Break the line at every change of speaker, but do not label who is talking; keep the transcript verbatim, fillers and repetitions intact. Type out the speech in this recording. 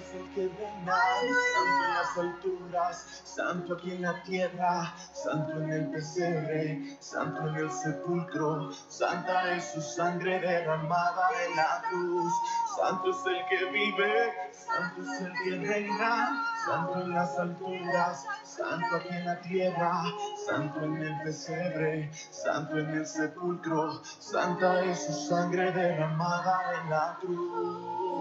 es el que reina, santo en las alturas, santo aquí en la tierra, santo en el pesebre, santo en el sepulcro, santa es su sangre derramada en la cruz, santo es el que vive, santo es el que reina, santo en las alturas, santo aquí en la tierra, santo en el pesebre, santo en el sepulcro, santa es su sangre derramada en la cruz.